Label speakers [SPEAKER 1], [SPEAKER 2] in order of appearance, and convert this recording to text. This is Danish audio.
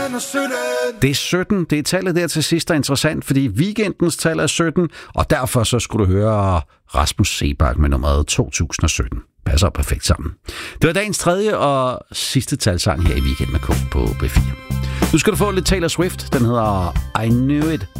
[SPEAKER 1] Det er 17. Det er tallet der til sidst, der er interessant, fordi weekendens tal er 17, og derfor så skulle du høre Rasmus Seebach med nummeret 2017. Passer perfekt sammen. Det var dagens tredje og sidste talsang her i Weekend med K på B4. Nu skal du få lidt Taylor Swift. Den hedder I Knew It